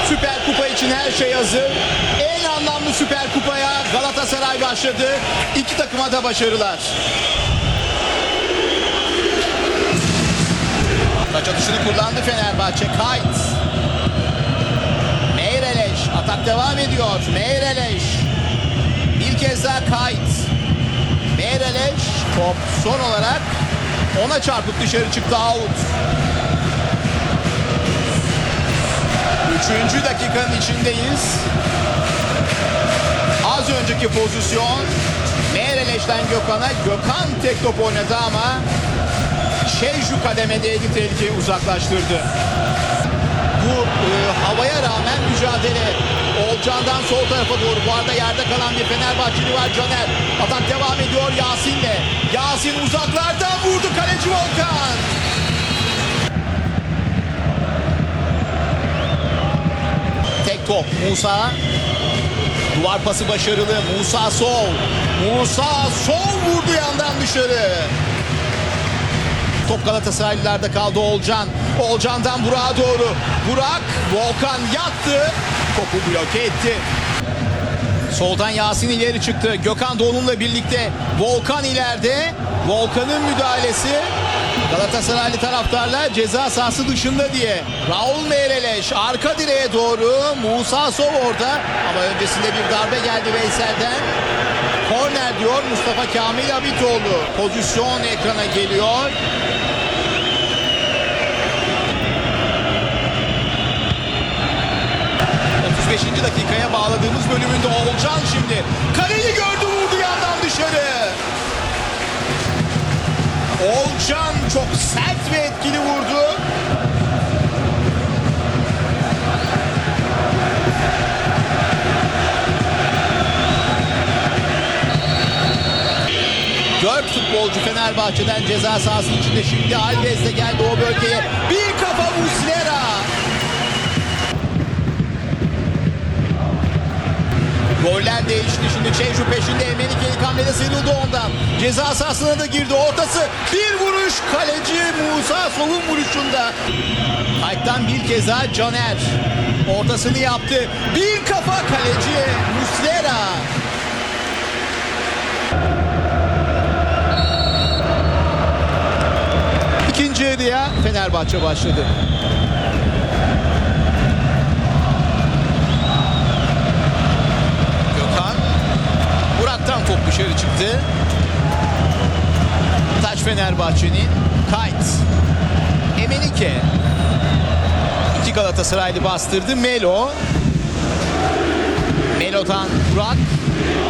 Süper Kupa için her şey hazır. En anlamlı Süper Kupa'ya Galatasaray başladı. İki takıma da başarılar. Taç atışını kullandı Fenerbahçe. Kayt. Meireles. Atak devam ediyor. Meireles. Bir kez daha Kayt. Meireles. Top son olarak ona çarpıp dışarı çıktı. Out. 3. dakikanın içindeyiz. Az önceki pozisyon Meireles'ten Gökhan'a. Gökhan tek top oynadı ama Şevju kademedeydi, tehlikeyi uzaklaştırdı. Bu havaya rağmen mücadele. Olcan'dan sol tarafa doğru. Bu arada yerde kalan bir Fenerbahçeli var, Caner. Atak devam ediyor Yasin'le. Yasin uzaklardan vurdu, kaleci Volkan. Tek top Musa. Duvar pası başarılı. Musa sol. Musa sol vurdu yandan dışarı. Top Galatasaraylılarda kaldı. Olcan. Olcan'dan Burak'a doğru. Burak, Volkan yattı. Topu bloke etti. Soldan Yasin ileri çıktı. Gökhan da onunla birlikte. Volkan ileride. Volkan'ın müdahalesi. Galatasaraylı taraftarlar ceza sahası dışında diye. Raul Meireles arka direğe doğru. Musa Sov orada. Ama öncesinde bir darbe geldi Veysel'den. Korner diyor Mustafa Kamil Abitoğlu. Pozisyon ekrana geliyor. Dakikaya bağladığımız bölümünde Olcan şimdi. Kaleyi gördü, vurdu yandan dışarı. Olcan çok sert ve etkili vurdu. Dört futbolcu Fenerbahçe'den ceza sahasının içinde. Şimdi Alves de geldi o bölgeye. Bir kafa Muslera. Goller değişti şimdi. Şevju peşinde. Emenike ilk hamlede sıyrıldı ondan. Ceza sahasına da girdi. Ortası bir vuruş. Kaleci Musa Sov'un vuruşunda. Kayıttan bir kez daha Caner. Ortasını yaptı. Bir kafa kaleci Muslera. İkinci yarıya Fenerbahçe başladı. Top dışarı çıktı. Taç Fenerbahçe'nin. Kayt. Emenike. İki Galatasaraylı bastırdı. Melo. Melo'dan Burak.